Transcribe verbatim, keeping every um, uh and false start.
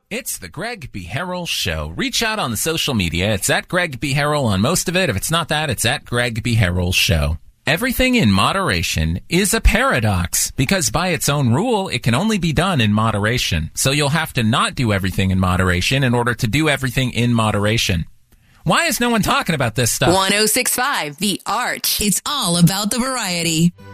It's the Greg B. Harrell Show. Reach out on the social media. It's at Greg B. Harrell on most of it. If it's not that, it's at Greg B. Harrell Show. Everything in moderation is a paradox because by its own rule, it can only be done in moderation. So you'll have to not do everything in moderation in order to do everything in moderation. Why is no one talking about this stuff? one oh six point five The Arch. It's all about the variety.